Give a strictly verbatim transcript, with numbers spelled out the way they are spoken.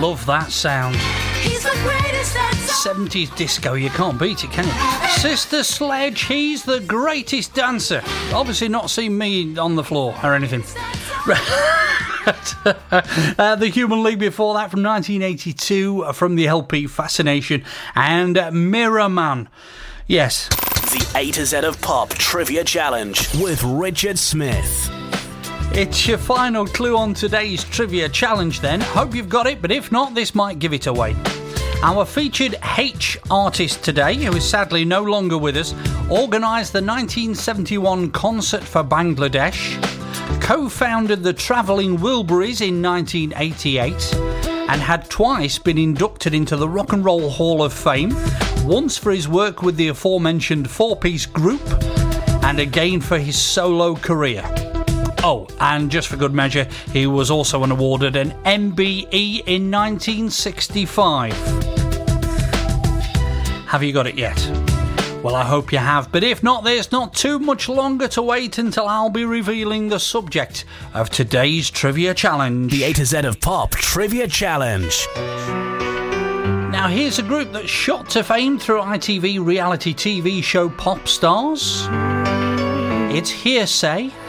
love that sound. He's the greatest dancer. seventies disco, you can't beat it, can you? Sister Sledge, he's the greatest dancer. Obviously not seen me on the floor or anything. uh, the Human League before that from nineteen eighty-two from the L P Fascination, and uh, Mirror Man. Yes. The A to Z of Pop Trivia Challenge with Richard Smith. It's your final clue on today's Trivia Challenge then. Hope you've got it, but if not, this might give it away. Our featured H artist today, who is sadly no longer with us, organised the nineteen seventy-one concert for Bangladesh, co-founded the Travelling Wilburys in nineteen eighty-eight, and had twice been inducted into the Rock and Roll Hall of Fame, once for his work with the aforementioned four-piece group, and again for his solo career. Oh, and just for good measure, he was also awarded an M B E in nineteen sixty-five. Have you got it yet? Well, I hope you have, but if not, there's not too much longer to wait until I'll be revealing the subject of today's Trivia Challenge. The A to Z of Pop Trivia Challenge. Now, here's a group that shot to fame through I T V reality T V show Pop Stars. It's Hearsay.